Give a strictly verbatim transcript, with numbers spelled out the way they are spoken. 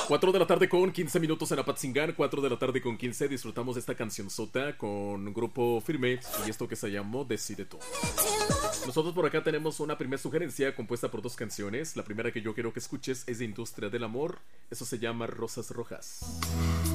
cuatro de la tarde con quince minutos en Apatzingán, cuatro de la tarde con quince. Disfrutamos de esta cancionzota con Grupo Firme y esto que se llamó Decide Tú. Nosotros por acá tenemos una primera sugerencia compuesta por dos canciones. La primera que yo quiero que escuches es de Industria del Amor. Eso se llama Rosas Rojas.